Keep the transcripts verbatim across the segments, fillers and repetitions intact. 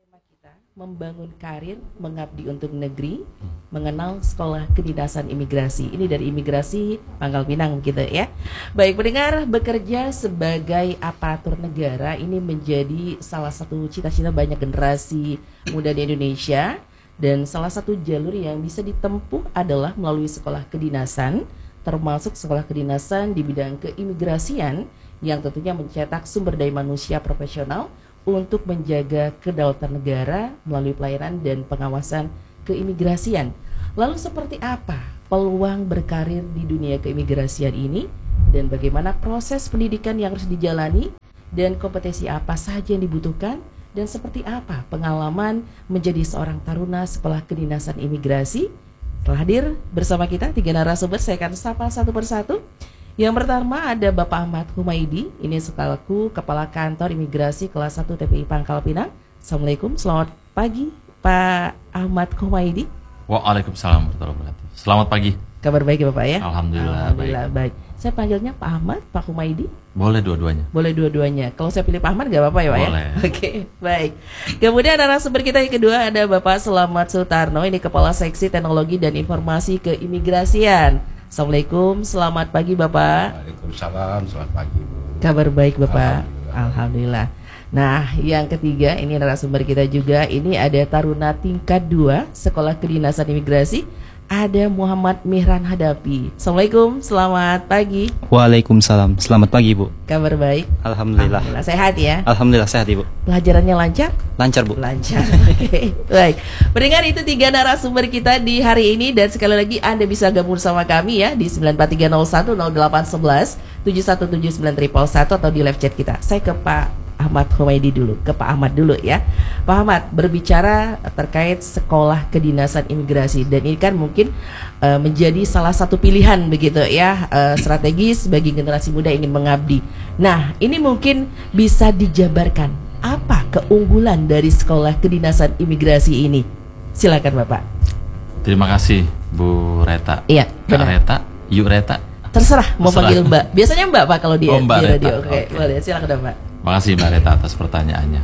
tema kita membangun karir, mengabdi untuk negeri, mengenal sekolah kedinasan imigrasi. Ini dari imigrasi Pangkal Pinang gitu ya. Baik pendengar, bekerja sebagai aparatur negara ini menjadi salah satu cita-cita banyak generasi muda di Indonesia. Dan salah satu jalur yang bisa ditempuh adalah melalui sekolah kedinasan, termasuk sekolah kedinasan di bidang keimigrasian yang tentunya mencetak sumber daya manusia profesional untuk menjaga kedaulatan negara melalui pelayanan dan pengawasan keimigrasian. Lalu seperti apa peluang berkarir di dunia keimigrasian ini dan bagaimana proses pendidikan yang harus dijalani dan kompetensi apa saja yang dibutuhkan dan seperti apa pengalaman menjadi seorang taruna sekolah kedinasan imigrasi? Telah hadir bersama kita tiga narasumber, saya akan sapa satu persatu. Yang pertama ada Bapak Ahmad Humaidi, ini selaku Kepala Kantor Imigrasi Kelas satu T P I Pangkal Pinang. Assalamualaikum, selamat pagi Pak Ahmad Humaidi. Waalaikumsalam warahmatullahi wabarakatuh. Selamat pagi. Kabar baik ya Bapak ya? Alhamdulillah, Alhamdulillah baik. baik. Saya panggilnya Pak Ahmad, Pak Humaidi? Boleh dua-duanya. Boleh dua-duanya. Kalau saya pilih Pak Ahmad gak apa-apa ya Pak? Boleh. Ya? Oke, okay, baik. Kemudian narasumber kita yang kedua ada Bapak Selamat Sutarno, ini Kepala Seksi Teknologi dan Informasi Keimigrasian. Assalamualaikum, selamat pagi Bapak. Waalaikumsalam, selamat pagi Bu. Kabar baik Bapak? Alhamdulillah. Alhamdulillah. Nah, yang ketiga ini narasumber kita juga, ini ada Taruna tingkat dua Sekolah Kedinasan Imigrasi, ada Muhammad Mihran Hadapi. Assalamualaikum, selamat pagi. Waalaikumsalam, selamat pagi Bu. Kabar baik? Alhamdulillah. Alhamdulillah. Sehat ya? Alhamdulillah sehat Ibu. Pelajarannya lancar? Lancar Bu. Lancar. Oke, okay. Baik. Pendengar, itu tiga narasumber kita di hari ini, dan sekali lagi Anda bisa gabung sama kami ya di sembilan empat tiga nol satu nol delapan satu satu tujuh satu tujuh sembilan satu satu atau di live chat kita. Saya ke Pak Ahmad Humaidi dulu, ke Pak Ahmad dulu ya. Pak Ahmad, berbicara terkait sekolah kedinasan imigrasi, dan ini kan mungkin uh, menjadi salah satu pilihan begitu ya, uh, strategis bagi generasi muda yang ingin mengabdi. Nah, ini mungkin bisa dijabarkan apa keunggulan dari sekolah kedinasan imigrasi ini? Silakan Bapak. Terima kasih Bu Reta. Iya, Kak benar. Reta, Yu Reta. Terserah mau Terserah. panggil Mbak. Biasanya Mbak Pak kalau di, Oh, Mbak di Reta. radio. Oke, Oke. boleh. Silakan Mbak. Makasih Mbak Reta atas pertanyaannya.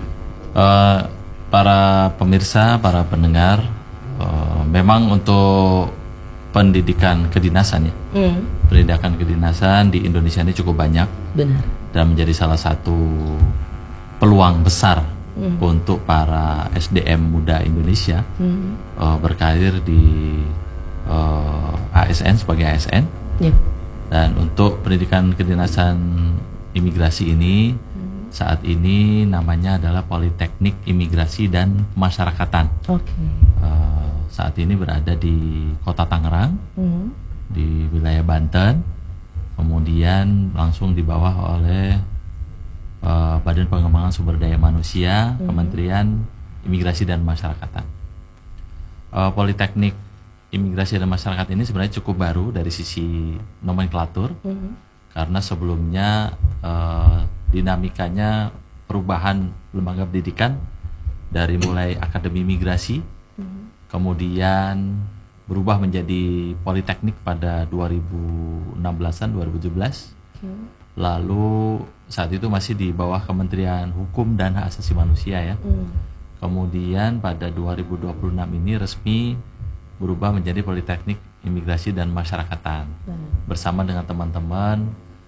uh, Para pemirsa, para pendengar, uh, memang untuk pendidikan kedinasan ya, Hmm, pendidikan kedinasan di Indonesia ini cukup banyak benar. dan menjadi salah satu peluang besar Hmm. untuk para S D M muda Indonesia Hmm. uh, berkarir di uh, A S N sebagai A S N. Ya. Dan untuk pendidikan kedinasan imigrasi ini saat ini namanya adalah Politeknik Imigrasi dan Pemasyarakatan. Oke. Uh, saat ini berada di Kota Tangerang, Hmm. di wilayah Banten, kemudian langsung di bawah oleh uh, Badan Pengembangan Sumber Daya Manusia, Mhm. Kementerian Imigrasi dan Pemasyarakatan. Uh, Politeknik Imigrasi dan Masyarakat ini sebenarnya cukup baru dari sisi nomenklatur, Hmm. karena sebelumnya uh, dinamikanya perubahan lembaga pendidikan dari mulai Akademi Imigrasi, Hmm. kemudian berubah menjadi Politeknik pada dua ribu enam belasan dua ribu tujuh belas. Oke. Lalu saat itu masih di bawah Kementerian Hukum dan Hak Asasi Manusia ya. Hmm. Kemudian pada dua ribu dua puluh enam ini resmi berubah menjadi Politeknik Imigrasi dan Masyarakatan, Nah. bersama dengan teman-teman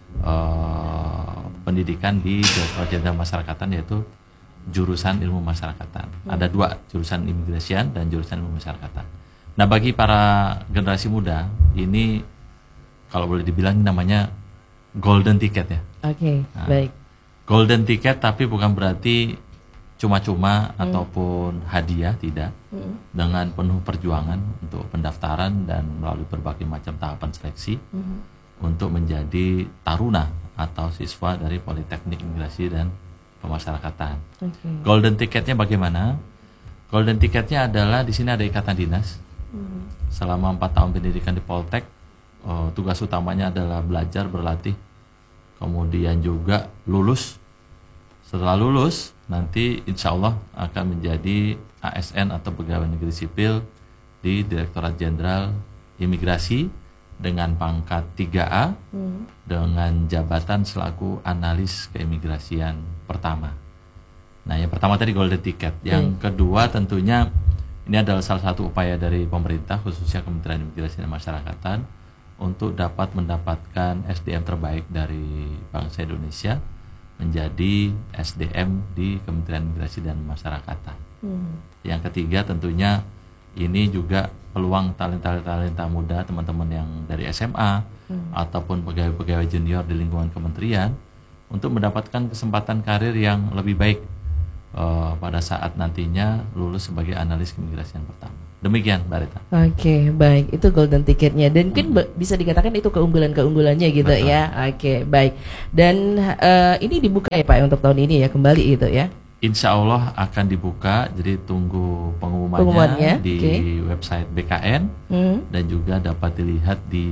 uh, pendidikan di Direktorat Jenderal Masyarakatan, yaitu jurusan Ilmu Masyarakatan. Ada dua, jurusan Imigrasian dan jurusan Ilmu Masyarakatan. Nah, bagi para generasi muda ini, kalau boleh dibilang namanya golden ticket ya. Oke, Nah, baik. Golden ticket, tapi bukan berarti cuma-cuma ataupun hadiah, tidak. Hmm. Dengan penuh perjuangan untuk pendaftaran dan melalui berbagai macam tahapan seleksi Hmm. untuk menjadi taruna atau siswa dari Politeknik Imigrasi dan Pemasyarakatan. Oke. Golden ticketnya bagaimana? Golden ticketnya adalah di sini ada ikatan dinas. Hmm. Selama empat tahun pendidikan di Poltek, oh, tugas utamanya adalah belajar, berlatih, kemudian juga lulus. Setelah lulus, nanti insya Allah akan menjadi A S N atau pegawai negeri sipil di Direktorat Jenderal Imigrasi dengan pangkat tiga A, Hmm. dengan jabatan selaku analis keimigrasian pertama. Nah, yang pertama tadi golden ticket. Yang Oke. kedua tentunya ini adalah salah satu upaya dari pemerintah, khususnya Kementerian Imigrasi dan Masyarakatan, untuk dapat mendapatkan S D M terbaik dari bangsa Indonesia menjadi S D M di Kementerian Imigrasi dan Masyarakatan. Hmm. Yang ketiga tentunya ini juga peluang talenta-talenta muda, teman-teman yang dari S M A hmm. ataupun pegawai-pegawai junior di lingkungan kementerian untuk mendapatkan kesempatan karir yang lebih baik uh, pada saat nantinya lulus sebagai analis keimigrasian pertama. Demikian, Mbak Rita. Oke, baik. Itu golden ticketnya. Dan mungkin be- bisa dikatakan itu keunggulan-keunggulannya gitu. Betul. Ya. Oke, baik. Dan eh, ini dibuka ya Pak untuk tahun ini ya, kembali gitu ya. Insya Allah akan dibuka, jadi tunggu pengumumannya, Pengumumannya, di oke. website B K N Hmm. dan juga dapat dilihat di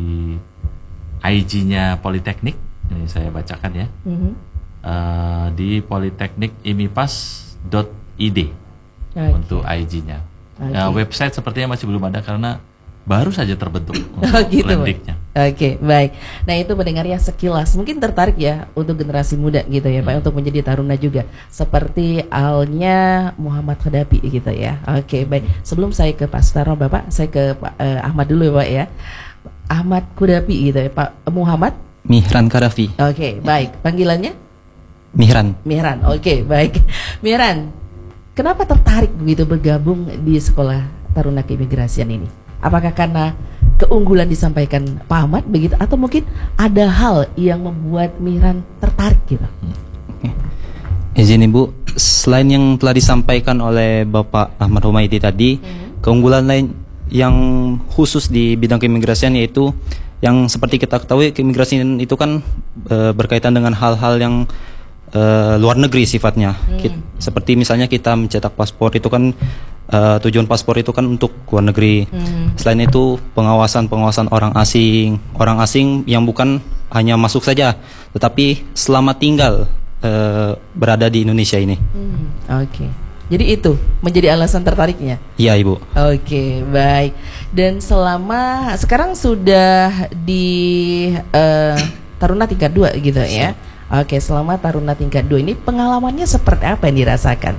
I G-nya Politeknik. Ini saya bacakan ya. Mhm. Uh, di politeknik imipas dot i d Oke. untuk I G-nya. Oke. Uh, website sepertinya masih belum ada karena baru saja terbentuk untuk Oh gitu, Pak. landingnya. Oke, baik. Nah itu pendengarnya sekilas mungkin tertarik ya untuk generasi muda gitu ya Pak, untuk menjadi taruna juga seperti halnya Muhammad Khadapi gitu ya. Oke, baik. Sebelum saya ke Pak Sutarno, Bapak, saya ke Pak eh, Ahmad dulu ya Pak ya. Ahmad Khadapi gitu ya Pak. Muhammad. Mihran Karafi. Oke, baik. Panggilannya Mihran. Mihran. Oke, baik. Mihran, kenapa tertarik begitu bergabung di sekolah taruna keimigrasian ini? Apakah karena keunggulan disampaikan Pak Ahmad begitu, atau mungkin ada hal yang membuat Mihran tertarik gitu? Izin Ibu, selain yang telah disampaikan oleh Bapak Ahmad Humaydi tadi, keunggulan lain yang khusus di bidang keimigrasian yaitu yang seperti kita ketahui keimigrasian itu kan e, berkaitan dengan hal-hal yang e, luar negeri sifatnya. Kit- seperti misalnya kita mencetak paspor itu kan e, tujuan paspor itu kan untuk luar negeri. Selain itu pengawasan-pengawasan orang asing, orang asing yang bukan hanya masuk saja, tetapi selama tinggal e, berada di Indonesia ini. Hmm, Oke, jadi itu menjadi alasan tertariknya. Iya Ibu. Oke, baik. Dan selama sekarang sudah di eh, taruna tingkat dua gitu ya. Oke, selama taruna tingkat dua ini pengalamannya seperti apa yang dirasakan?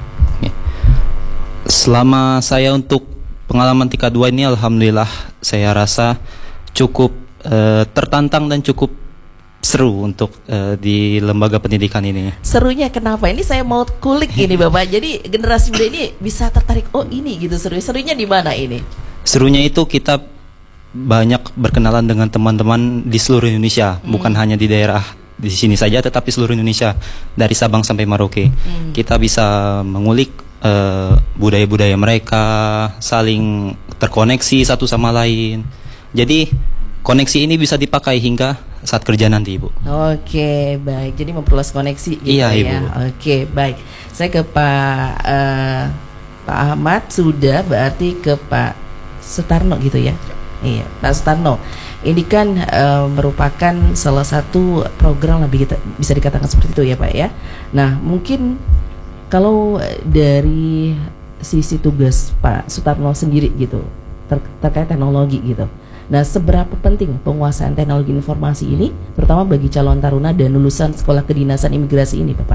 Selama saya untuk pengalaman tingkat dua ini, alhamdulillah saya rasa cukup eh, tertantang dan cukup seru untuk eh, di lembaga pendidikan ini. Serunya kenapa? Ini saya mau kulik ini Bapak. Jadi generasi muda ini bisa tertarik, oh ini gitu seru. Serunya di mana ini? Serunya itu kita banyak berkenalan dengan teman-teman di seluruh Indonesia, bukan hanya di daerah di sini saja, tetapi seluruh Indonesia dari Sabang sampai Merauke. Kita bisa mengulik eh, budaya-budaya mereka, saling terkoneksi satu sama lain. Jadi koneksi ini bisa dipakai hingga saat kerja nanti, Ibu. Oke, baik. Jadi memperluas koneksi gitu Iya, ya. Ibu. Oke, baik. Saya ke Pak eh, Pak Ahmad sudah, berarti ke Pak Sutarno gitu ya. Iya, Pak Sutarno. Ini kan eh, merupakan salah satu program lebih kita bisa dikatakan seperti itu ya, Pak ya. Nah, mungkin kalau dari sisi tugas Pak Sutarno sendiri gitu ter- terkait teknologi gitu. Nah, seberapa penting penguasaan teknologi informasi ini, terutama bagi calon taruna dan lulusan sekolah kedinasan imigrasi ini, Bapak?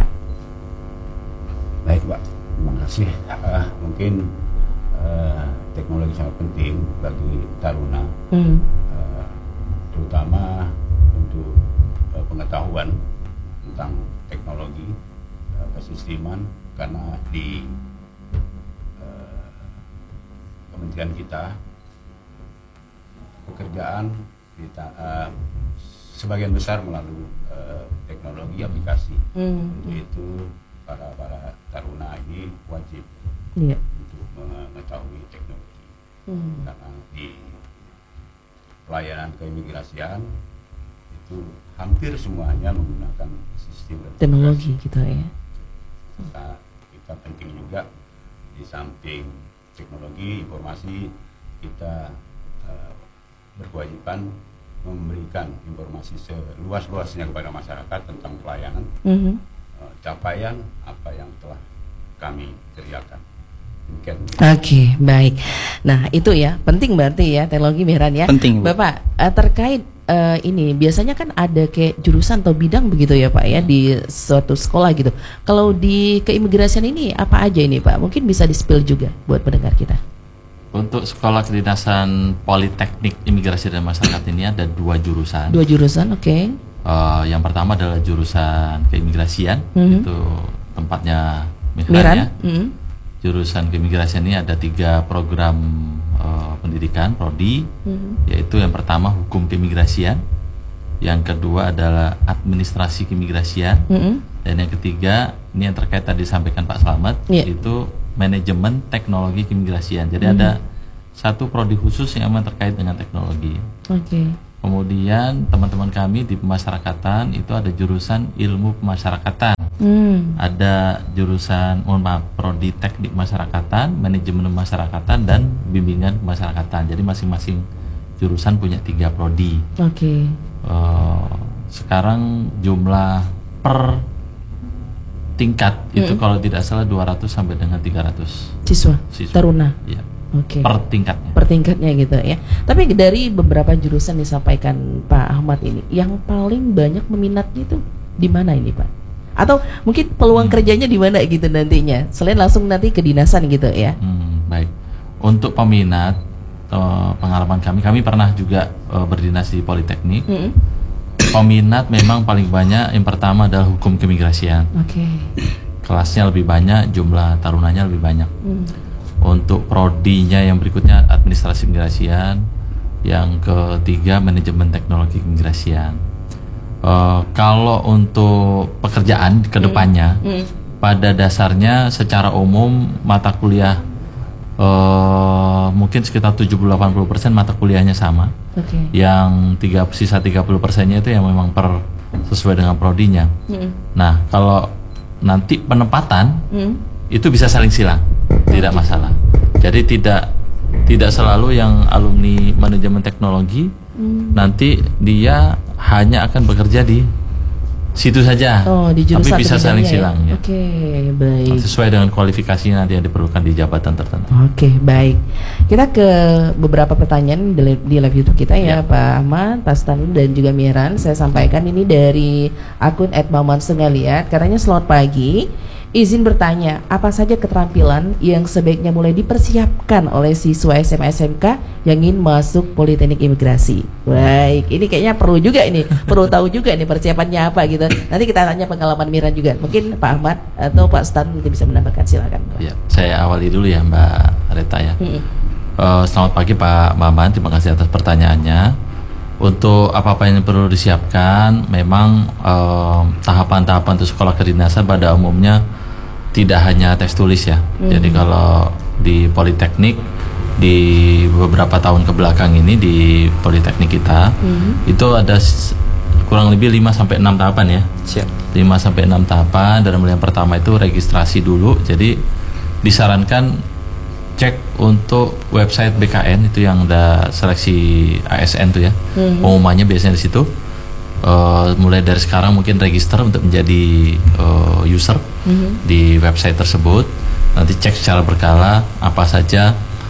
Baik, Pak. Terima kasih. Ah, mungkin ah, teknologi sangat penting bagi taruna, Hmm. ah, terutama untuk ah, pengetahuan tentang teknologi, ah, kesisteman, karena di ah, kementerian kita pekerjaan kita uh, sebagian besar melalui uh, teknologi aplikasi. Hmm. Yaitu para para taruna ini wajib Iya. untuk mengetahui teknologi. Hmm. Karena di pelayanan keimigrasian itu hampir semuanya menggunakan sistem Teknologi gitu ya. kita, kita penting juga di samping teknologi informasi kita uh, berkewajiban memberikan informasi seluas-luasnya kepada masyarakat tentang pelayanan, Mhm. uh, capaian apa yang telah kami kerjakan. Mungkin. Oke, baik. Nah, itu ya penting berarti ya teknologi Mihran ya. Penting, Bu. Bapak, eh, terkait eh, ini biasanya kan ada kayak jurusan atau bidang begitu ya Pak ya di suatu sekolah gitu. Kalau di keimigrasian ini apa aja ini Pak? Mungkin bisa di-spill juga buat pendengar kita. Untuk sekolah kedinasan Politeknik Imigrasi dan Masyarakat ini ada dua jurusan. Dua jurusan, oke. Okay. Uh, yang pertama adalah jurusan keimigrasian, Mm-hmm. itu tempatnya Miran, Miran. ya. Mm-hmm. Jurusan keimigrasian ini ada tiga program uh, pendidikan prodi, Mm-hmm. yaitu yang pertama hukum keimigrasian, yang kedua adalah administrasi keimigrasian, Mm-hmm. dan yang ketiga ini yang terkait tadi disampaikan Pak Slamet, Yeah. itu manajemen teknologi keimigrasian. Jadi Mm-hmm. ada satu prodi khusus yang memang terkait dengan teknologi. Oke. Okay. Kemudian teman-teman kami di pemasyarakatan itu ada jurusan ilmu pemasyarakatan, Hmm. ada jurusan mohon maaf prodi teknik masyarakatan, manajemen pemasyarakatan, dan bimbingan pemasyarakatan. Jadi masing-masing jurusan punya tiga prodi. Oke. Okay. Uh, sekarang jumlah per tingkat itu Mm-mm. kalau tidak salah dua ratus sampai dengan tiga ratus Siswa, siswa. taruna. Ya, Oke. per tingkatnya. Per tingkatnya gitu ya. Tapi dari beberapa jurusan disampaikan Pak Ahmad ini, yang paling banyak meminatnya itu di mana ini Pak? Atau mungkin peluang Hmm. kerjanya di mana gitu nantinya? Selain langsung nanti kedinasan gitu ya. Hmm, baik. Untuk peminat, eh, pengalaman kami, kami pernah juga eh, berdinas di Politeknik. Mm-mm. Peminat memang paling banyak. Yang pertama adalah hukum keimigrasian. Oke. Kelasnya lebih banyak, jumlah tarunanya lebih banyak. Hmm. Untuk prodinya yang berikutnya administrasi keimigrasian, yang ketiga manajemen teknologi keimigrasian. Eh, kalau untuk pekerjaan kedepannya, Mm. pada dasarnya secara umum mata kuliah eh, mungkin sekitar tujuh puluh sampai delapan puluh persen mata kuliahnya sama. Oke. Yang tiga, sisa tiga puluh persennya itu yang memang per sesuai dengan prodinya. Mm. Nah, kalau nanti penempatan Mm. itu bisa saling silang, tidak masalah. Jadi tidak tidak selalu yang alumni manajemen teknologi Mm. nanti dia hanya akan bekerja di situ saja. Oh, di jurusan tapi bisa atau saling bidangnya silang ya. ya. Oke, baik. Sesuai dengan kualifikasinya nanti yang diperlukan di jabatan tertentu. Oke, baik. Kita ke beberapa pertanyaan di live, di live YouTube kita ya, Ya. Pak Ahmad, Pak Stan dan juga Miran. Saya sampaikan ini dari akun et maman sengaliat. Katanya selamat pagi. Izin bertanya, apa saja keterampilan yang sebaiknya mulai dipersiapkan oleh siswa S M A S M K yang ingin masuk Politeknik Imigrasi? Baik, ini kayaknya perlu juga ini, perlu tahu juga ini persiapannya apa gitu. Nanti kita tanya pengalaman Miran juga. Mungkin Pak Ahmad atau Pak Stan nanti bisa menambahkan, silakan. Ya, saya awali dulu ya Mbak Reta ya. Mm-mm. Eh, selamat pagi Pak Maman, terima kasih atas pertanyaannya. Untuk apa-apa yang perlu disiapkan, memang eh, tahapan-tahapan untuk sekolah kedinasan pada umumnya tidak hanya tes tulis ya. Hmm. Jadi kalau di Politeknik di beberapa tahun ke belakang ini di Politeknik kita Hmm. itu ada s- kurang lebih lima sampai enam tahapan ya. Siap. lima sampai enam tahapan. Dan yang pertama itu registrasi dulu. Jadi disarankan cek untuk website B K N itu yang ada seleksi A S N tuh ya. Hmm. Pengumumannya biasanya di situ. Eh, mulai dari sekarang mungkin register untuk menjadi eh, user Mhm. di website tersebut. Nanti cek secara berkala apa saja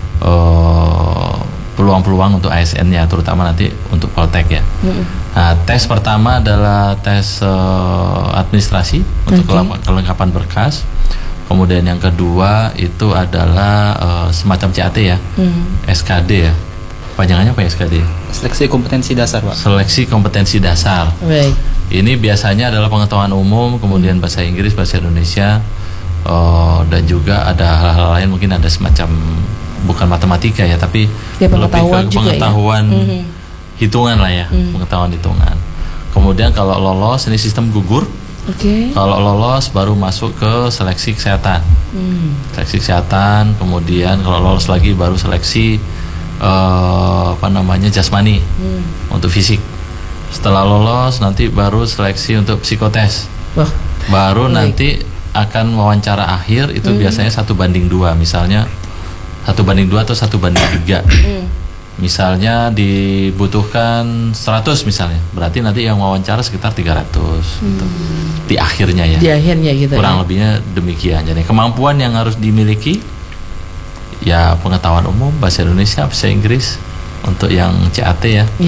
eh, peluang-peluang untuk A S N-nya, terutama nanti untuk Poltek ya. Mhm. Nah, tes pertama adalah tes eh, administrasi untuk Oke. kelengkapan- kelengkapan berkas. Kemudian yang kedua itu adalah eh, semacam C A T ya, Mhm. S K D ya. Panjangannya apa ya S K D? Seleksi kompetensi dasar, Pak. Seleksi kompetensi dasar. Baik. Ini biasanya adalah pengetahuan umum, kemudian bahasa Inggris, bahasa Indonesia, eh, dan juga ada hal-hal lain, mungkin ada semacam bukan matematika ya, tapi Kayak lebih pengetahuan ke juga ya? pengetahuan Mhm. hitungan lah ya, Mhm. pengetahuan hitungan. Kemudian kalau lolos ini sistem gugur, Oke. kalau lolos baru masuk ke seleksi kesehatan. Hmm. Seleksi kesehatan, kemudian kalau lolos lagi baru seleksi eh, apa namanya jasmani Hmm. untuk fisik. Setelah lolos nanti baru seleksi untuk psikotes. Wah. Baru Baik. nanti akan wawancara akhir itu Hmm. biasanya satu banding dua, misalnya satu banding dua atau satu banding tiga. Hmm. Misalnya dibutuhkan seratus misalnya, berarti nanti yang wawancara sekitar tiga ratus gitu. Di akhirnya ya. Di akhirnya gitu Kurang ya. lebihnya demikian. Jadi kemampuan yang harus dimiliki ya pengetahuan umum, bahasa Indonesia, bahasa Inggris untuk yang C A T ya. Iya.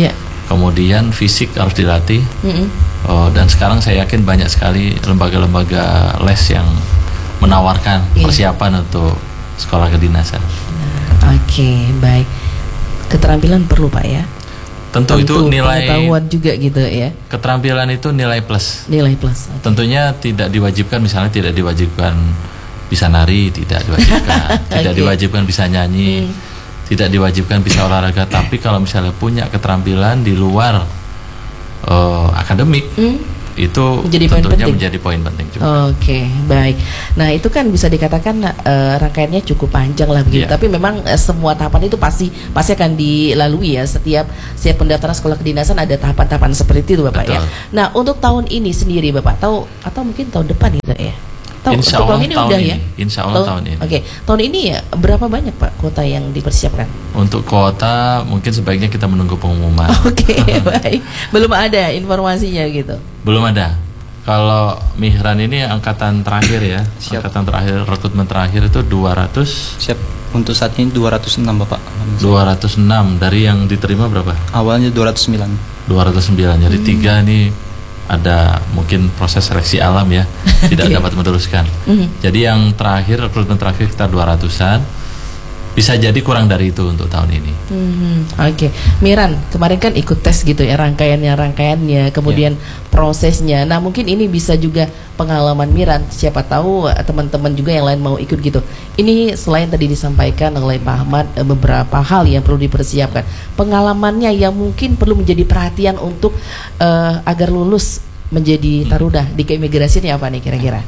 kemudian fisik harus dilatih. Mm-mm. Oh, dan sekarang saya yakin banyak sekali lembaga-lembaga les yang menawarkan Iya. persiapan untuk sekolah kedinasan. Nah, Oke, baik. Keterampilan perlu Pak ya. Tentu, itu nilai pengetahuan juga gitu ya. keterampilan itu nilai plus. Nilai plus. Oke. Tentunya tidak diwajibkan, misalnya tidak diwajibkan bisa nari, tidak diwajibkan, tidak Oke. diwajibkan bisa nyanyi, tidak diwajibkan bisa olahraga. Tapi kalau misalnya punya keterampilan di luar eh, akademik, Hmm? itu Menjadi poin tentunya penting. menjadi poin penting juga. Oke, baik. Nah, itu kan bisa dikatakan eh, rangkaiannya cukup panjang lah begitu. Iya. Tapi memang eh, semua tahapan itu pasti pasti akan dilalui ya. Setiap setiap pendaftaran sekolah kedinasan ada tahapan-tahapan seperti itu, Bapak ya. Betul. Nah, untuk tahun ini sendiri, Bapak, tahu atau mungkin tahun depan gitu ya? Tahu, Insya untuk Allah tahun ini tahun udah ini. ya. Insya Allah tahun ini. Oke, tahun ini ya berapa banyak Pak kuota yang dipersiapkan? Untuk kuota mungkin sebaiknya kita menunggu pengumuman. Oke, baik. Belum ada informasinya gitu. Belum ada. Kalau Mihran ini angkatan terakhir ya, Siap. angkatan terakhir, rekrutmen terakhir itu dua ratus Siap. Untuk saat ini dua ratus enam Bapak. dua ratus enam dari yang diterima berapa? Awalnya dua ratus sembilan. dua ratus sembilan. Jadi tiga nih ada mungkin proses seleksi alam ya, tidak Oke. dapat meneruskan. Mhm. Jadi yang terakhir rekrutmen terakhir kita dua ratusan. Bisa jadi kurang dari itu untuk tahun ini. Hmm, Oke, Miran kemarin kan ikut tes gitu ya, rangkaiannya rangkaiannya, kemudian prosesnya. Nah mungkin ini bisa juga pengalaman Miran. Siapa tahu eh, teman-teman juga yang lain mau ikut gitu. Ini selain tadi disampaikan oleh Pak Ahmad eh, beberapa hal yang perlu dipersiapkan. Pengalamannya yang mungkin perlu menjadi perhatian untuk eh, agar lulus menjadi taruda di keimigrasian apa nih kira-kira?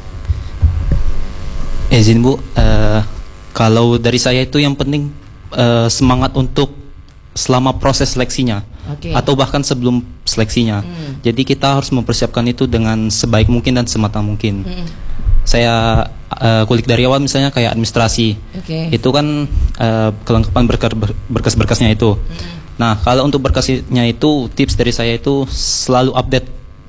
Izin Bu, eh, kalau dari saya itu yang penting eh, semangat untuk selama proses seleksinya Oke. atau bahkan sebelum seleksinya. Hmm. Jadi kita harus mempersiapkan itu dengan sebaik mungkin dan semata mungkin. Hmm. Saya eh, kulik dari awal misalnya kayak administrasi. Oke. Itu kan eh, kelengkapan berker- ber- berkas-berkasnya itu. Nah, kalau untuk berkasnya itu tips dari saya itu selalu update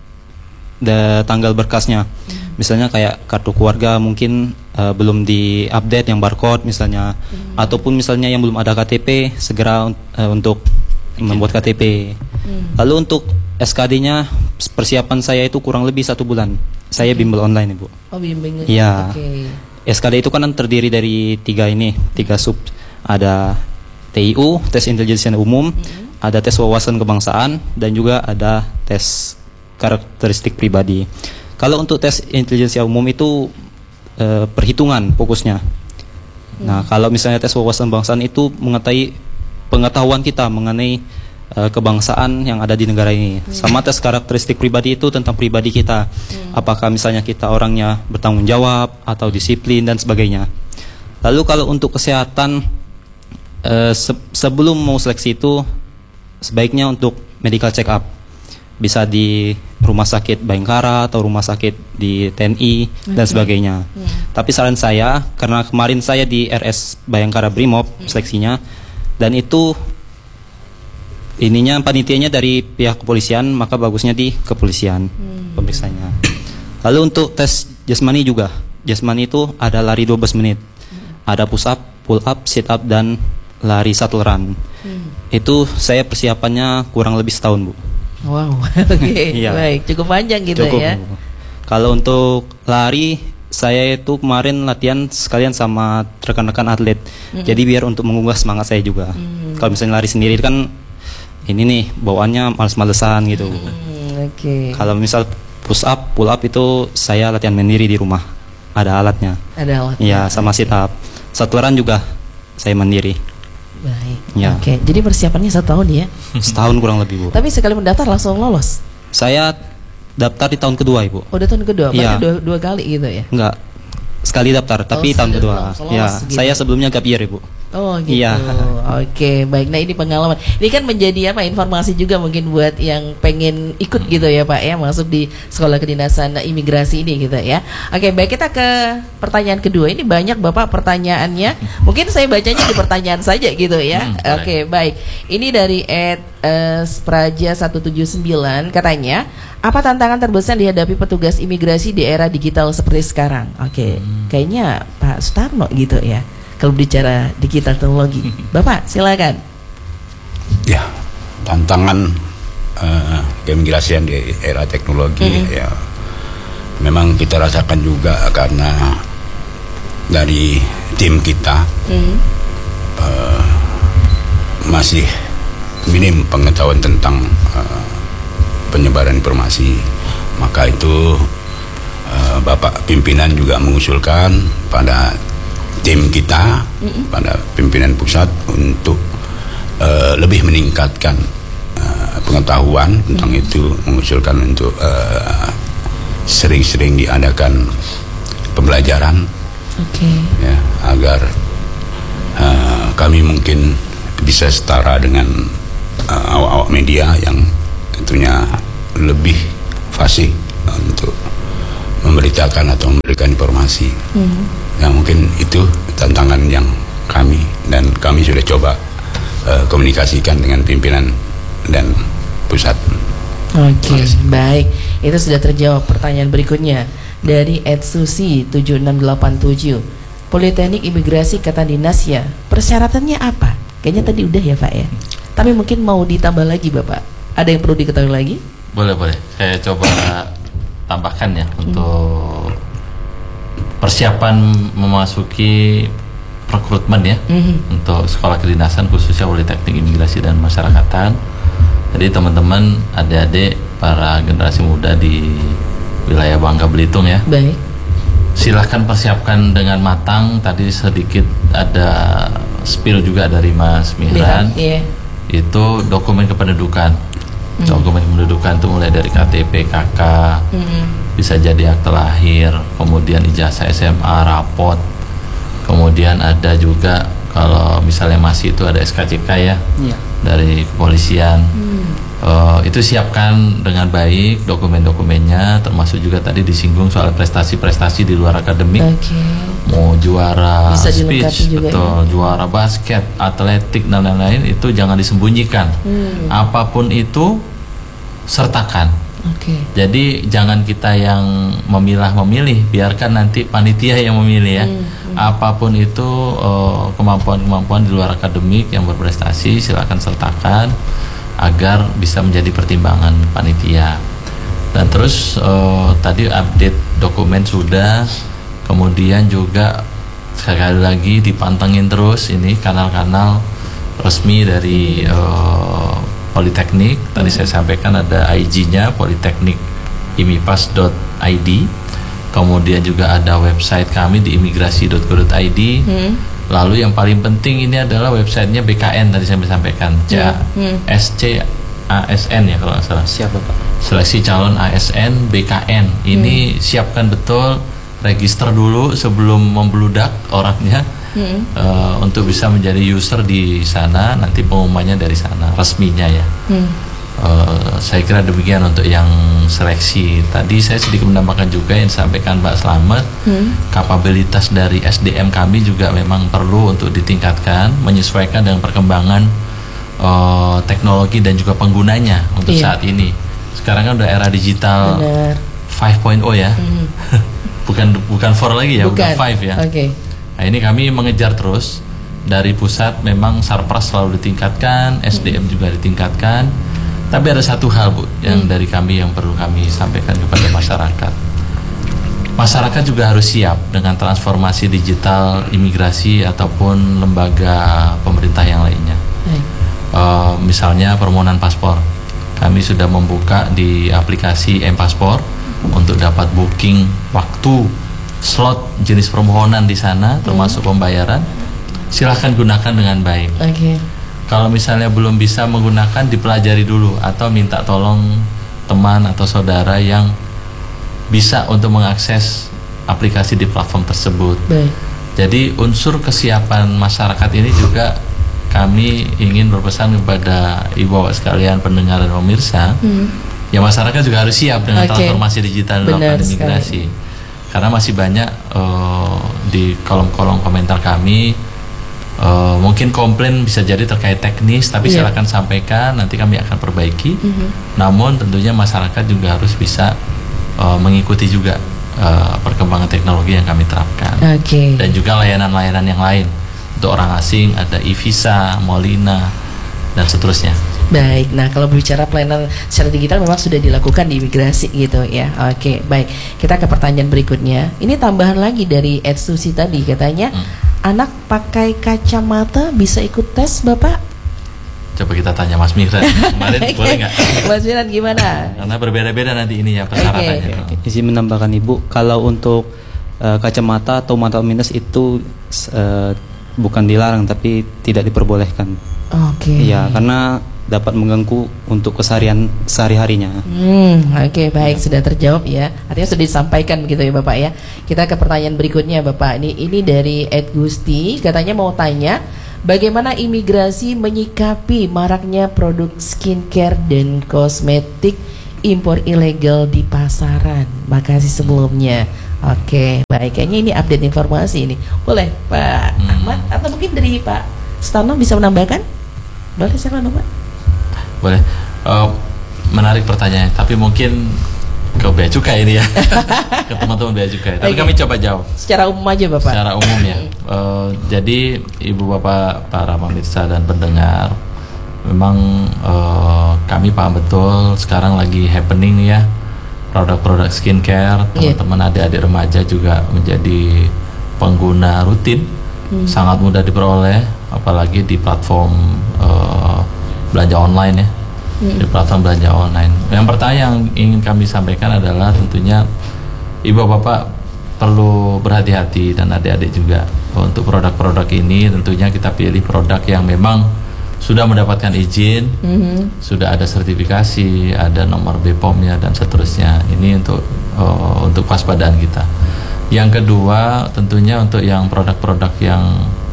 the tanggal berkasnya. Misalnya kayak kartu keluarga mungkin eh, belum di-update yang barcode misalnya, ataupun misalnya yang belum ada K T P segera eh, untuk membuat K T P. Lalu untuk S K D-nya persiapan saya itu kurang lebih satu bulan. Saya bimbel online Ibu. Oh bimbing. Iya. Oke. S K D itu kan terdiri dari tiga ini, tiga sub. Ada T I U, tes intelijensia umum, ada tes wawasan kebangsaan, dan juga ada tes karakteristik pribadi. Kalau untuk tes intelijensia umum itu eh, perhitungan fokusnya. Nah, kalau misalnya tes wawasan kebangsaan itu mengetahui pengetahuan kita mengenai eh, kebangsaan yang ada di negara ini. Sama tes karakteristik pribadi itu tentang pribadi kita. Apakah misalnya kita orangnya bertanggung jawab atau disiplin dan sebagainya. Lalu kalau untuk kesehatan eh, se- sebelum mau seleksi itu sebaiknya untuk medical check up. Bisa di rumah sakit Bayangkara atau rumah sakit di T N I dan sebagainya. Tapi saran saya, karena kemarin saya di R S Bayangkara Brimob seleksinya, dan itu ininya panitianya dari pihak kepolisian, maka bagusnya di kepolisian pemeriksanya. Lalu untuk tes jasmani juga, jasmani itu ada lari dua belas menit, ada push up, pull up, sit up, dan lari shuttle run. Itu saya persiapannya kurang lebih setahun Bu. Wow, oke, Iya. baik, cukup panjang gitu Cukup. ya. Bu. Kalau untuk lari, saya itu kemarin latihan sekalian sama rekan-rekan atlet. Jadi biar untuk menggugah semangat saya juga. Kalau misalnya lari sendiri kan ini nih bawaannya males-malesan gitu. Hmm, oke. Kalau misal push up, pull up itu saya latihan mandiri di rumah. Ada alatnya. Ada alat. Iya, sama sit up. Shuttle run juga saya mandiri. Baik. Ya. Oke, jadi persiapannya satu tahun ya. Setahun kurang lebih, Bu. Tapi sekali mendaftar langsung lolos. Saya daftar di tahun kedua, Ibu. Udah tahun kedua, berarti Iya. dua, dua kali gitu ya. Enggak. Sekali daftar, tapi tahun sekali kedua. langsung Ya, lolos gitu. saya sebelumnya gap year, Ibu. Oh gitu. Iya. Oke, baik. Nah ini pengalaman. Ini kan menjadi apa? Informasi juga mungkin buat yang pengen ikut gitu ya Pak ya, masuk di sekolah kedinasan imigrasi ini gitu ya. Oke, baik kita ke pertanyaan kedua. Ini banyak Bapak pertanyaannya. Mungkin saya bacanya di pertanyaan saja gitu ya. Hmm, boleh. Oke, baik. Ini dari Ed eh, Spraja satu tujuh sembilan katanya, apa tantangan terbesar dihadapi petugas imigrasi di era digital seperti sekarang? Oke, kayaknya Pak Sutarno gitu ya. Kalau bicara digital teknologi, Bapak silakan. Ya, tantangan uh, keimigrasian di era teknologi mm-hmm. ya memang kita rasakan juga karena dari tim kita mm-hmm. uh, masih minim pengetahuan tentang uh, penyebaran informasi. Maka itu uh, Bapak pimpinan juga mengusulkan pada tim kita, mm-hmm. pada pimpinan pusat untuk uh, lebih meningkatkan uh, pengetahuan tentang mm-hmm. itu, mengusulkan untuk uh, sering-sering diadakan pembelajaran, okay. ya, agar uh, kami mungkin bisa setara dengan uh, awak-awak media yang tentunya lebih fasih untuk memberitakan atau memberikan informasi. Hmm. Ya mungkin itu tantangan yang kami dan kami sudah coba uh, komunikasikan dengan pimpinan dan pusat. Oke, okay, baik. Itu sudah terjawab. Pertanyaan berikutnya dari Ed Susi tujuh enam delapan tujuh. Politeknik Imigrasi kata dinas ya, persyaratannya apa? Kayaknya tadi udah ya Pak ya. Tapi mungkin mau ditambah lagi Bapak. Ada yang perlu diketahui lagi? Boleh, boleh. Saya coba tambahkan ya hmm. untuk persiapan memasuki rekrutmen ya hmm. untuk sekolah kedinasan khususnya Politeknik Imigrasi dan Masyarakatan. Jadi teman-teman, adik-adik, para generasi muda di wilayah Bangka Belitung ya. Baik. Silahkan persiapkan dengan matang. Tadi sedikit ada spill juga dari Mas Mihran. Yeah. Itu dokumen kependudukan. Mm. Dokumen kependudukan itu mulai dari K T P, K K, mm. bisa jadi akte lahir, kemudian ijazah S M A, rapot. Kemudian ada juga kalau misalnya masih itu ada S K C K ya. Yeah. Dari kepolisian. Mm. Uh, itu siapkan dengan baik dokumen-dokumennya, termasuk juga tadi disinggung soal prestasi-prestasi di luar akademik. Okay. Mau juara bisa speech, juga betul, ya? Juara basket, atletik dan lain-lain itu jangan disembunyikan. Hmm. Apapun itu sertakan. Okay. Jadi jangan kita yang memilah-memilih, biarkan nanti panitia yang memilih ya. Hmm. Hmm. Apapun itu uh, kemampuan-kemampuan di luar akademik yang berprestasi silakan sertakan agar bisa menjadi pertimbangan panitia. Dan terus uh, tadi update dokumen sudah, kemudian juga sekali lagi dipantengin terus ini kanal-kanal resmi dari uh, Politeknik. Tadi hmm. saya sampaikan ada I G-nya politeknik imipas dot i d, kemudian juga ada website kami di imigrasi dot go dot i d. Hmm. Lalu yang paling penting ini adalah websitenya B K N tadi saya sampaikan, C S C A S N ya kalau nggak salah. Siapa Pak? Seleksi calon A S N B K N. Ini hmm. siapkan betul, register dulu sebelum membludak orangnya hmm. uh, untuk bisa menjadi user di sana. Nanti pengumumannya dari sana resminya ya. Hmm. Uh, saya kira demikian untuk yang seleksi. Tadi saya sedikit menambahkan juga yang disampaikan Mbak Slamet, hmm. kapabilitas dari S D M kami juga memang perlu untuk ditingkatkan, menyesuaikan dengan perkembangan uh, teknologi dan juga penggunanya untuk iya. saat ini. Sekarang kan udah era digital lima titik nol ya, hmm. bukan bukan empat lagi ya, bukan. Udah lima ya. Okay. Nah ini kami mengejar terus dari pusat, memang Sarpras selalu ditingkatkan, S D M hmm. juga ditingkatkan. Tapi ada satu hal Bu yang hmm. dari kami yang perlu kami sampaikan kepada masyarakat. Masyarakat juga harus siap dengan transformasi digital imigrasi ataupun lembaga pemerintah yang lainnya. Hmm. Uh, misalnya permohonan paspor, kami sudah membuka di aplikasi M-Paspor untuk dapat booking waktu, slot, jenis permohonan di sana, termasuk hmm. pembayaran. Silahkan gunakan dengan baik. Okay. Kalau misalnya belum bisa menggunakan, dipelajari dulu atau minta tolong teman atau saudara yang bisa untuk mengakses aplikasi di platform tersebut. Baik. Jadi unsur kesiapan masyarakat ini juga kami ingin berpesan kepada ibu bapak sekalian, pendengar dan pemirsa, hmm. ya masyarakat juga harus siap dengan okay. transformasi digital dalam imigrasi. Karena masih banyak uh, di kolom-kolom komentar kami. Uh, mungkin komplain bisa jadi terkait teknis, tapi yeah. silakan sampaikan, nanti kami akan perbaiki. Mm-hmm. Namun tentunya masyarakat juga harus bisa uh, mengikuti juga uh, perkembangan teknologi yang kami terapkan. Okay. Dan juga layanan-layanan yang lain untuk orang asing, ada e-visa, Molina dan seterusnya. Baik, nah kalau berbicara pelayanan secara digital memang sudah dilakukan di imigrasi gitu ya. Oke, baik. Kita ke pertanyaan berikutnya. Ini tambahan lagi dari Ed Susi tadi, katanya hmm. anak pakai kacamata bisa ikut tes, Bapak? Coba kita tanya Mas Mihran. Kemarin okay. boleh nggak? Mas Mihran gimana? Karena berbeda-beda nanti ini ya persyaratannya. Okay. Izin menambahkan Ibu, kalau untuk uh, kacamata atau mata minus itu uh, bukan dilarang tapi tidak diperbolehkan. Oke. Okay. Iya, karena dapat mengganggu untuk keseharian sehari-harinya. Hmm, oke okay, baik, sudah terjawab ya. Artinya sudah disampaikan begitu ya Bapak ya. Kita ke pertanyaan berikutnya Bapak. Ini ini dari Ed Gusti, katanya mau tanya bagaimana imigrasi menyikapi maraknya produk skincare dan kosmetik impor ilegal di pasaran. Makasih sebelumnya. Oke, okay, baik. Kayaknya ini update informasi ini. Boleh Pak hmm. Ahmad atau mungkin dari Pak Stano bisa menambahkan? Boleh silakan Bapak. Boleh, uh, menarik pertanyaan, tapi mungkin ke Bea Cukai ini ya, ke teman-teman Bea Cukai. Tapi okay. kami coba jawab. Secara umum aja Bapak. Secara umum ya. uh, jadi Ibu Bapak, para pemirsa dan pendengar, memang uh, kami paham betul sekarang lagi happening ya, produk-produk skincare. Teman-teman yeah. adik-adik remaja juga menjadi pengguna rutin, hmm. sangat mudah diperoleh, apalagi di platform uh, belanja online ya, hmm. di platform belanja online. Yang pertama yang ingin kami sampaikan adalah tentunya ibu bapak perlu berhati-hati dan adik-adik juga untuk produk-produk ini. Tentunya kita pilih produk yang memang sudah mendapatkan izin, hmm. sudah ada sertifikasi, ada nomor B P O M-nya dan seterusnya. Ini untuk uh, untuk waspadaan kita. Yang kedua tentunya untuk yang produk-produk yang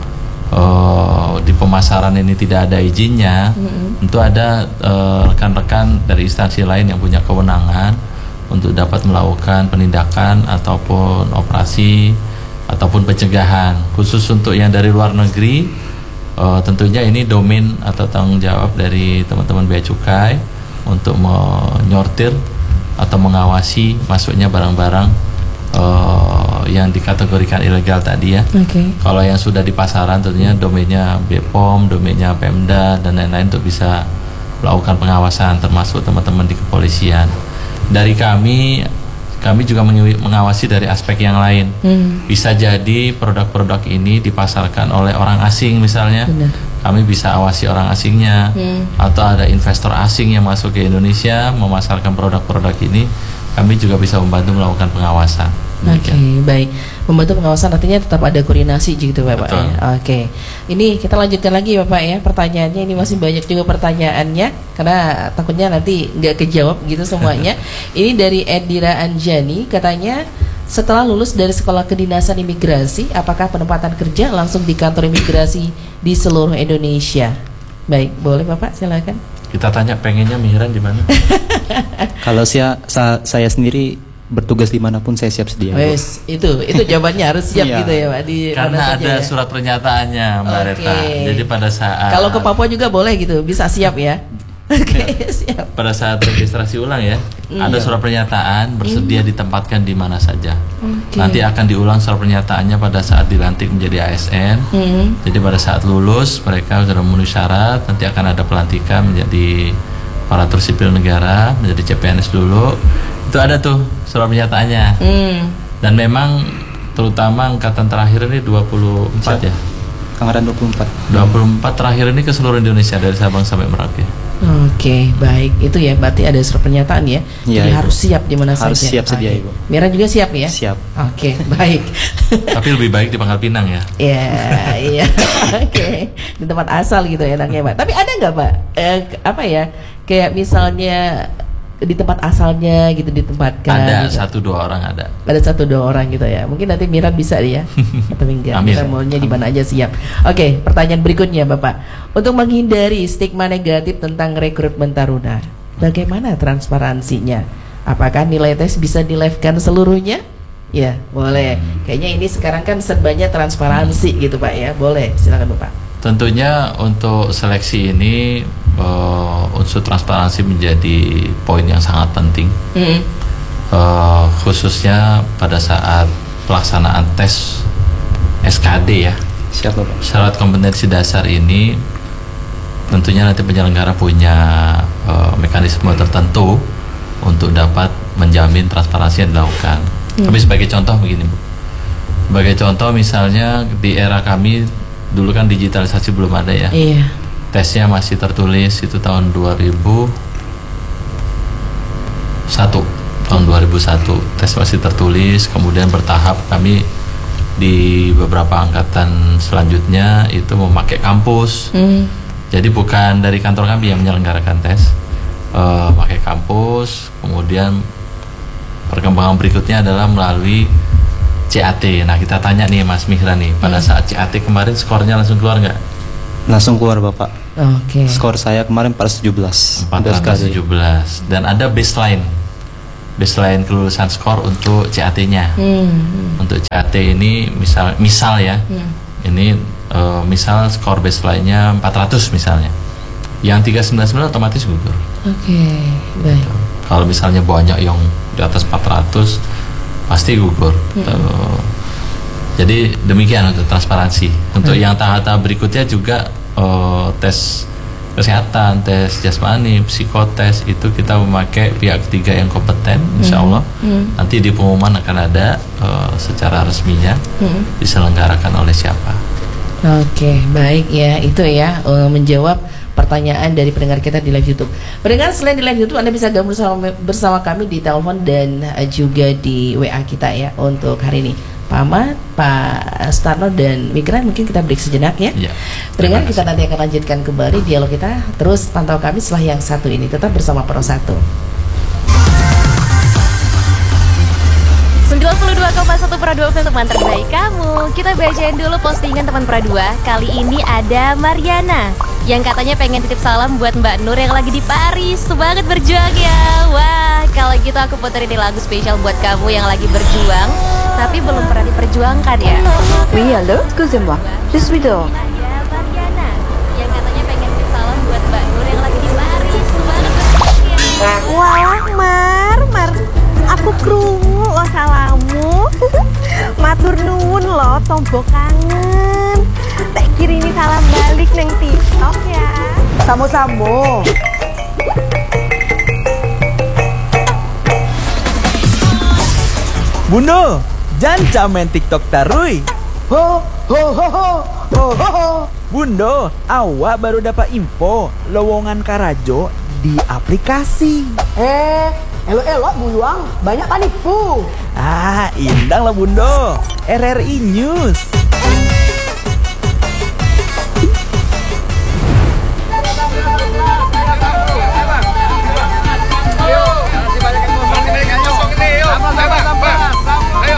Uh, di pemasaran ini tidak ada izinnya, mm-hmm. tentu ada uh, rekan-rekan dari instansi lain yang punya kewenangan untuk dapat melakukan penindakan ataupun operasi ataupun pencegahan. Khusus untuk yang dari luar negeri, uh, tentunya ini domain atau tanggung jawab dari teman-teman Bea Cukai untuk menyortir atau mengawasi masuknya barang-barang Uh, yang dikategorikan ilegal tadi ya. Okay. Kalau yang sudah di pasaran tentunya domainnya B P O M, domainnya Pemda dan lain-lain untuk bisa melakukan pengawasan, termasuk teman-teman di kepolisian. Dari kami, kami juga mengawasi dari aspek yang lain. Hmm. Bisa jadi produk-produk ini dipasarkan oleh orang asing misalnya. Benar. Kami bisa awasi orang asingnya, hmm. atau ada investor asing yang masuk ke Indonesia memasarkan produk-produk ini. Kami juga bisa membantu melakukan pengawasan. Oke, okay, baik. Membantu pengawasan artinya tetap ada koordinasi gitu Bapak ya. Oke. Okay. Ini kita lanjutkan lagi Bapak ya. Pertanyaannya ini masih banyak juga pertanyaannya karena takutnya nanti nggak kejawab gitu semuanya. Ini dari Edira Anjani, katanya setelah lulus dari sekolah kedinasan imigrasi, apakah penempatan kerja langsung di kantor imigrasi di seluruh Indonesia? Baik, boleh Bapak silakan. Kita tanya pengennya Mihran di mana? Kalau saya, sa, saya sendiri bertugas dimanapun saya siap sedia. Wes, itu itu jawabannya harus siap gitu ya Pak. Di Karena ada ya? Surat pernyataannya Mbak okay. Reta. Jadi pada saat kalau ke Papua juga boleh gitu, bisa siap ya. Oke, okay, siap. Pada saat registrasi ulang ya, mm. ada surat pernyataan bersedia mm. ditempatkan di mana saja. Okay. Nanti akan diulang surat pernyataannya pada saat dilantik menjadi A S N. Mm. Jadi pada saat lulus mereka sudah memenuhi syarat, nanti akan ada pelantikan menjadi aparatur sipil negara, menjadi C P N S dulu. Itu ada tuh surat pernyataannya. Mm. Dan memang terutama angkatan terakhir ini dua puluh empat ya. Angkatan dua puluh empat. dua puluh empat terakhir ini ke seluruh Indonesia dari Sabang sampai Merauke. Oke, okay, baik. Itu ya berarti ada surat pernyataan ya. Ya, Jadi Ibu. harus siap di mana saja. Harus siap sedia okay. Ibu. Mira juga siap ya? Siap. Oke, okay, baik. Tapi lebih baik di Pangkal Pinang ya. Iya, iya. Oke. Di tempat asal gitu ya enaknya, Pak. Tapi ada nggak, Pak? Eh, apa ya? Kayak misalnya di tempat asalnya gitu ditempatkan. Ada gitu. satu dua orang ada. Ada satu dua orang gitu ya. Mungkin nanti Mira bisa ya. Atau enggak? Amin. Mira maunya di mana aja siap. Oke, pertanyaan berikutnya Bapak. Untuk menghindari stigma negatif tentang rekrutmen taruna, bagaimana transparansinya? Apakah nilai tes bisa di-live-kan seluruhnya? Ya, boleh. Kayaknya ini sekarang kan serbanya transparansi gitu Pak ya. Boleh, silakan Bapak. Tentunya untuk seleksi ini uh, unsur transparansi menjadi poin yang sangat penting, mm. uh, khususnya pada saat pelaksanaan tes S K D ya. Siapa Pak? Syarat kompetensi dasar ini tentunya nanti penyelenggara punya uh, mekanisme tertentu untuk dapat menjamin transparansi yang dilakukan. Hmm. Tapi sebagai contoh begini Bu, sebagai contoh misalnya di era kami dulu kan digitalisasi belum ada ya. Iya. Tesnya masih tertulis itu tahun dua ribu satu, tahun dua ribu satu tes masih tertulis, kemudian bertahap kami di beberapa angkatan selanjutnya itu memakai kampus. Hmm. Jadi bukan dari kantor kami yang menyelenggarakan tes, uh, pakai kampus. Kemudian perkembangan berikutnya adalah melalui C A T. Nah kita tanya nih Mas Mihran nih, pada hmm. saat C A T kemarin skornya langsung keluar nggak? Langsung keluar Bapak. Oke. Okay. Skor saya kemarin empat ratus tujuh belas. empat ratus tujuh belas. Dan ada baseline, baseline kelulusan skor untuk C A T-nya. Hmm. Untuk C A T ini misal, misal ya, hmm. ini uh, misal skor baseline-nya empat ratus misalnya. Yang tiga ratus sembilan puluh sembilan otomatis gugur. Oke, okay, baik. Gitu. Kalau misalnya banyak yang di atas empat ratus pasti gugur. Hmm. Uh, jadi demikian untuk transparansi. Untuk hmm. yang tahap-tahap berikutnya juga uh, tes kesehatan, tes jasmani, psikotes itu kita memakai pihak ketiga yang kompeten, insya Allah. Hmm. Nanti di pengumuman akan ada uh, secara resminya hmm. diselenggarakan oleh siapa. Oke, baik ya, itu ya uh, menjawab pertanyaan dari pendengar kita di live YouTube. Pendengar selain di live YouTube, Anda bisa gabung bersama, bersama kami di telepon dan uh, juga di W A kita ya untuk hari ini. Pak Ahmad, Pak Sutarno dan Migran, mungkin kita break sejenak ya. Ya, pendengar, kita nanti akan lanjutkan kembali dialog kita. Terus pantau kami setelah yang satu ini. Tetap bersama Pro satu. sembilan puluh dua koma satu Pro dua teman terbaik kamu. Kita bacain dulu postingan teman Pro dua. Kali ini ada Mariana yang katanya pengen titip salam buat Mbak Nur yang lagi di Paris. Semangat berjuang ya. Wah, kalau gitu aku puterin lagu spesial buat kamu yang lagi berjuang tapi belum pernah diperjuangkan ya. Oui, allô, excusez-moi, je suis dehors. Ada Mariana yang katanya pengen titip salam buat Mbak Nur yang lagi di Paris. Semangat berjuang ya. Wah, Mar, Mar, aku krungu lo salamu. Matur nuwun lo, tombok kangen. Tak kirimi salam balik neng TikTok ya. Samo-samo. Bunda, jangan main TikTok tarui. Ho ho ho ho ho ho ho. Bunda, awak baru dapat info lowongan Karajo di aplikasi. Eh, elok-elok buyuang, banyak panipu. Ah, indang lah Bunda. R R I News.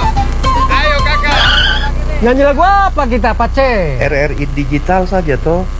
Nyanyi lagu apa kita, Pace? R R I Digital saja toh.